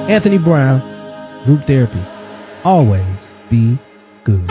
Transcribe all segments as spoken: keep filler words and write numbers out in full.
Anthony Brown, Group Therapy. Always be good.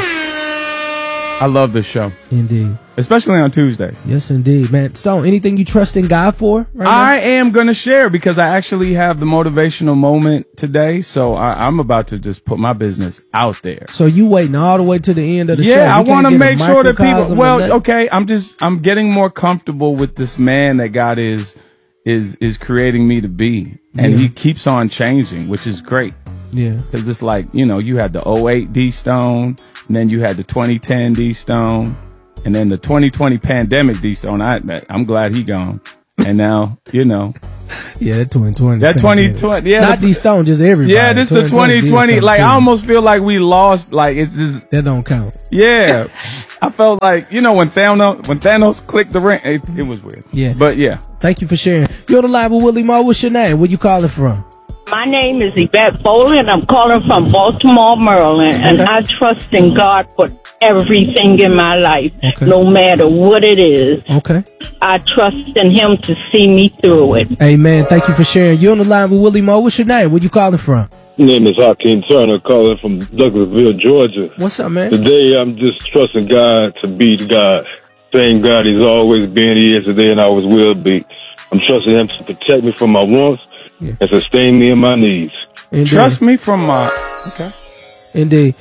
I love this show. Indeed. Especially on Tuesdays. Yes, indeed. Man, Stone, anything you trust in God for right now? I am going to share because I actually have the motivational moment today. So I, I'm about to just put my business out there. So you waiting all the way to the end of the yeah, show? Yeah, I want to make sure that people, well, that? okay, I'm just, I'm getting more comfortable with this man that God is, is, is creating me to be. And yeah. he keeps on changing, which is great. Yeah. Because it's like, you know, you had the oh eight D Stone, and then you had the twenty ten D Stone, and then the twenty twenty pandemic D Stone. I, I'm glad he gone. And now, you know. Yeah, that twenty twenty. That twenty twenty, yeah. Not D Stone, just everybody. Yeah, this the twenty twenty. Like, I almost feel like we lost, like, it's just. That don't count. Yeah. I felt like, you know, when Thanos, when Thanos clicked the ring, it, it was weird. Yeah. But yeah. Thank you for sharing. You're on the live with Willie Moore. What's your name? Where you calling from? My name is Yvette Foley, and I'm calling from Baltimore, Maryland, and okay. I trust in God for everything in my life, okay. no matter what it is. Okay. I trust in Him to see me through it. Amen. Thank you for sharing. You're on the line with Willie Moore. What's your name? Where you calling from? My name is Hakeem Turner, calling from Douglasville, Georgia. What's up, man? Today, I'm just trusting God to be God. Same God He's always been, He is today, and always will be. I'm trusting Him to protect me from my wants. Yeah. And sustain me in my needs. Indeed. Trust me from my okay. Indeed.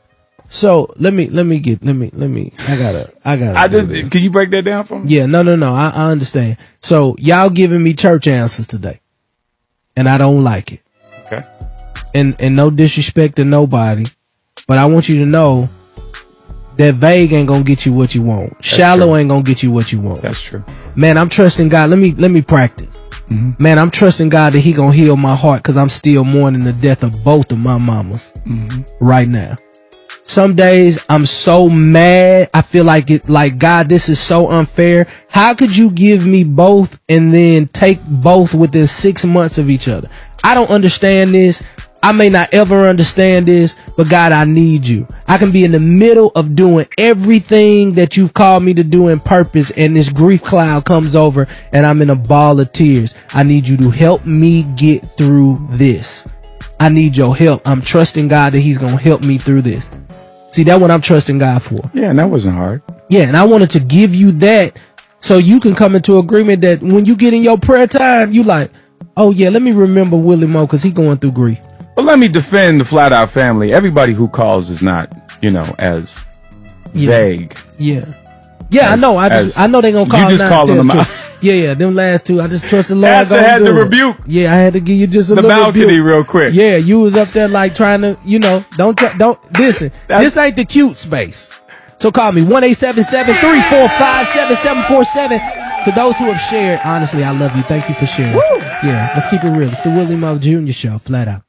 So let me let me get let me let me I gotta I gotta I just this. Can you break that down for me? Yeah, no no no I, I understand. So y'all giving me church answers today, and I don't like it. Okay. And and no disrespect to nobody, but I want you to know that vague ain't gonna get you what you want. That's Shallow true. Ain't gonna get you what you want. That's true. Man, I'm trusting God. Let me let me practice. Mm-hmm. Man, I'm trusting God that He gonna heal my heart because I'm still mourning the death of both of my mamas mm-hmm. right now. Some days I'm so mad. I feel like it, like God, this is so unfair. How could you give me both and then take both within six months of each other? I don't understand this. I may not ever understand this, but God, I need you. I can be in the middle of doing everything that you've called me to do in purpose, and this grief cloud comes over and I'm in a ball of tears. I need you to help me get through this. I need your help. I'm trusting God that He's going to help me through this. See, that's what I'm trusting God for. Yeah, and that wasn't hard. Yeah, and I wanted to give you that so you can come into agreement that when you get in your prayer time, you like, oh yeah, let me remember Willie Moore because he going through grief. But let me defend the Flat Out family. Everybody who calls is not, you know, as yeah. vague. Yeah. Yeah, as, I know. I just I know they gonna call you just calling them out. Yeah, yeah, them last two. I just trust the Lord. Esther had to rebuke. Yeah, I had to give you just a the little balcony rebuke. real quick. Yeah, you was up there like trying to, you know, don't try, don't listen. This ain't the cute space. So call me one eight seven seven, three four five, seven seven four seven. To those who have shared, honestly, I love you. Thank you for sharing. Woo! Yeah, let's keep it real. It's the Willie Moore Junior Show, Flat Out.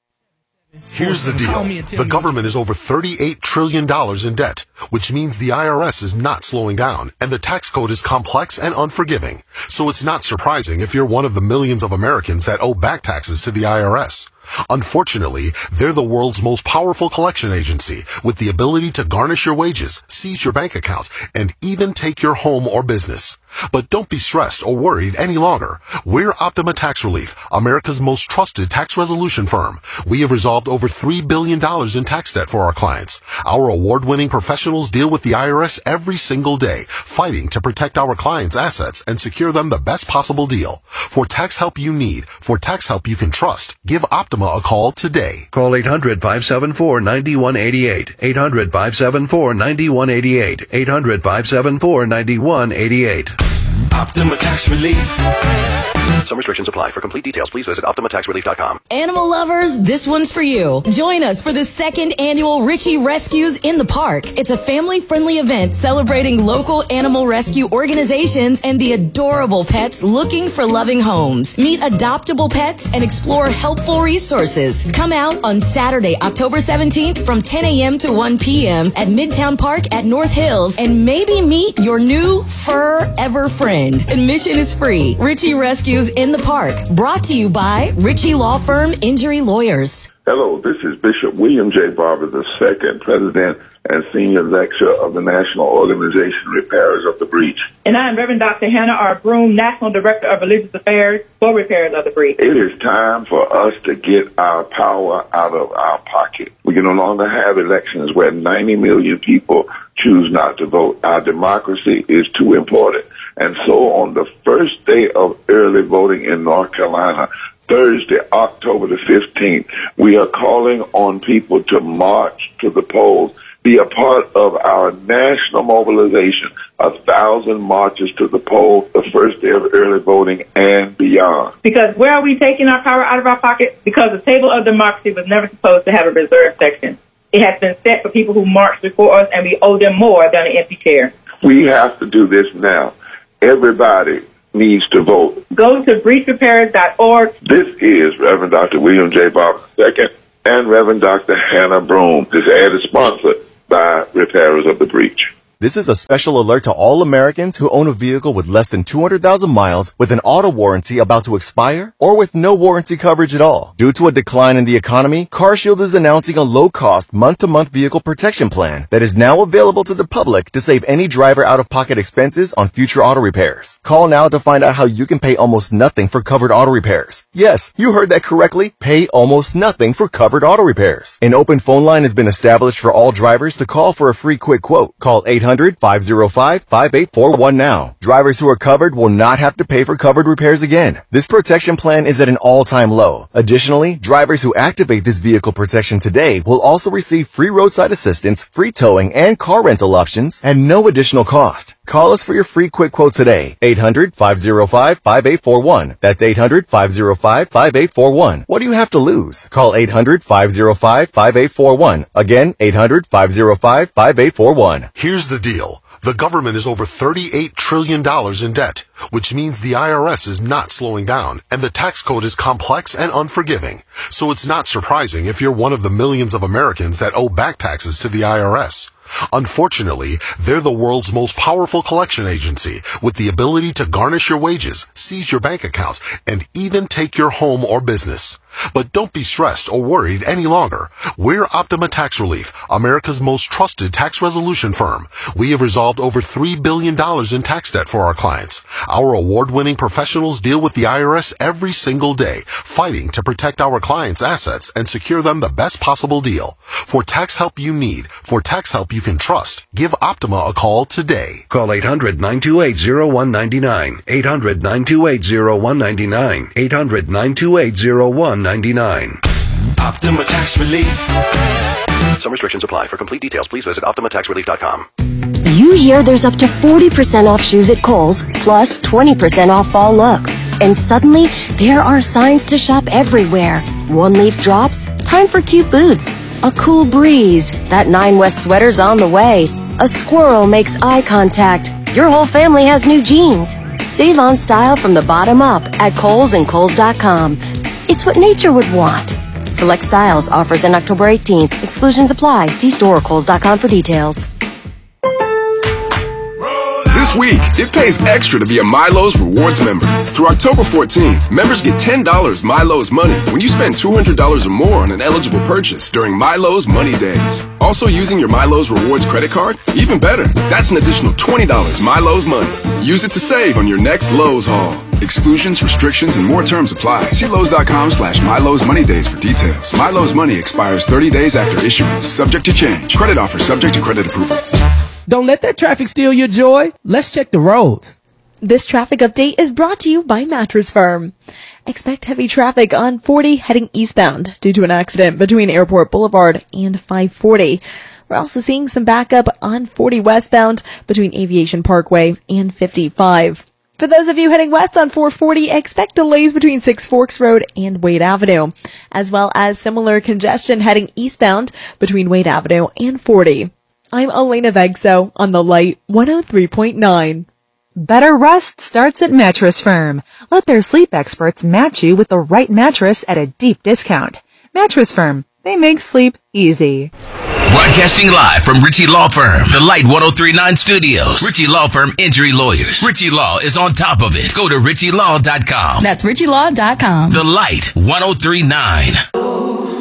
Here's the deal. The government is over thirty-eight trillion dollars in debt, which means the I R S is not slowing down, and the tax code is complex and unforgiving. So it's not surprising if you're one of the millions of Americans that owe back taxes to the I R S. Unfortunately, they're the world's most powerful collection agency with the ability to garnish your wages, seize your bank account, and even take your home or business. But don't be stressed or worried any longer. We're Optima Tax Relief, America's most trusted tax resolution firm. We have resolved over three billion dollars in tax debt for our clients. Our award-winning professionals deal with the I R S every single day, fighting to protect our clients' assets and secure them the best possible deal. For tax help you need, for tax help you can trust, give Optima a call today. Call eight hundred, five seven four, nine one eight eight. eight hundred, five seven four, nine one eight eight. eight hundred, five seven four, nine one eight eight. Optima Tax Relief. Some restrictions apply. For complete details, please visit Optima Tax Relief dot com. Animal lovers, this one's for you. Join us for the second annual Richie Rescues in the Park. It's a family-friendly event celebrating local animal rescue organizations and the adorable pets looking for loving homes. Meet adoptable pets and explore helpful resources. Come out on Saturday, October seventeenth from ten a.m. to one p.m. at Midtown Park at North Hills and maybe meet your new fur-ever friend. Admission is free. Richie Rescues in the Park, brought to you by Ritchie Law Firm Injury Lawyers. Hello, this is Bishop William J. Barber the second, President and Senior Lecturer of the National Organization Repairers of the Breach. And I am Reverend Doctor Hannah R. Broom, National Director of Religious Affairs for Repairers of the Breach. It is time for us to get our power out of our pocket. We can no longer have elections where ninety million people choose not to vote. Our democracy is too important. And so on the first day of early voting in North Carolina, Thursday, October the fifteenth, we are calling on people to march to the polls, be a part of our national mobilization, a thousand marches to the polls the first day of early voting and beyond. Because where are we taking our power out of our pocket? Because the table of democracy was never supposed to have a reserve section. It has been set for people who marched before us, and we owe them more than an empty chair. We have to do this now. Everybody needs to vote. Go to breach repairers dot org. This is Reverend Doctor William J. Barber the Second and Reverend Doctor Hannah Broom. This ad is sponsored by Repairers of the Breach. This is a special alert to all Americans who own a vehicle with less than two hundred thousand miles with an auto warranty about to expire or with no warranty coverage at all. Due to a decline in the economy, CarShield is announcing a low-cost month-to-month vehicle protection plan that is now available to the public to save any driver out-of-pocket expenses on future auto repairs. Call now to find out how you can pay almost nothing for covered auto repairs. Yes, you heard that correctly. Pay almost nothing for covered auto repairs. An open phone line has been established for all drivers to call for a free quick quote. Call eight hundred, five oh five, five eight four one now. Drivers who are covered will not have to pay for covered repairs again. This protection plan is at an all-time low. Additionally, drivers who activate this vehicle protection today will also receive free roadside assistance, free towing, and car rental options at no additional cost. Call us for your free quick quote today. eight hundred, five oh five, five eight four one. That's eight hundred, five oh five, five eight four one. What do you have to lose? Call eight hundred, five oh five, five eight four one. Again, eight hundred, five oh five, five eight four one. Here's the deal. The government is over thirty-eight trillion dollars in debt, which means the I R S is not slowing down, and the tax code is complex and unforgiving. So it's not surprising if you're one of the millions of Americans that owe back taxes to the I R S. Unfortunately, they're the world's most powerful collection agency with the ability to garnish your wages, seize your bank accounts, and even take your home or business. But don't be stressed or worried any longer. We're Optima Tax Relief, America's most trusted tax resolution firm. We have resolved over three billion dollars in tax debt for our clients. Our award-winning professionals deal with the I R S every single day, fighting to protect our clients' assets and secure them the best possible deal. For tax help you need, for tax help you can trust, give Optima a call today. Call eight hundred, nine two eight, oh one nine nine. eight hundred, nine two eight, oh one nine nine. eight hundred, nine two eight, oh one nine nine. Optima Tax Relief. Some restrictions apply. For complete details, please visit optima tax relief dot com. You hear there's up to forty percent off shoes at Kohl's, plus twenty percent off fall looks. And suddenly, there are signs to shop everywhere. One leaf drops, time for cute boots. A cool breeze, that Nine West sweater's on the way. A squirrel makes eye contact. Your whole family has new jeans. Save on style from the bottom up at Kohl's and Kohl's dot com. It's what nature would want. Select styles, offers in October eighteenth. Exclusions apply. See store or Kohl's dot com for details. This week, it pays extra to be a Milo's Rewards member. Through October fourteenth, members get ten dollars Milo's Money when you spend two hundred dollars or more on an eligible purchase during Milo's Money Days. Also using your Milo's Rewards credit card? Even better, that's an additional twenty dollars Milo's Money. Use it to save on your next Lowe's haul. Exclusions, restrictions, and more terms apply. See Lowe's dot com slash Milo's Money Days for details. Milo's Money expires thirty days after issuance. Subject to change. Credit offer subject to credit approval. Don't let that traffic steal your joy. Let's check the roads. This traffic update is brought to you by Mattress Firm. Expect heavy traffic on forty heading eastbound due to an accident between Airport Boulevard and five forty. We're also seeing some backup on forty westbound between Aviation Parkway and fifty-five. For those of you heading west on four forty, expect delays between Six Forks Road and Wade Avenue, as well as similar congestion heading eastbound between Wade Avenue and forty. I'm Elena Vegso on The Light one oh three point nine. Better rest starts at Mattress Firm. Let their sleep experts match you with the right mattress at a deep discount. Mattress Firm. They make sleep easy. Broadcasting live from Ritchie Law Firm, The Light one oh three point nine Studios. Ritchie Law Firm Injury Lawyers. Ritchie Law is on top of it. Go to ritchie law dot com. That's ritchie law dot com. The Light one oh three point nine.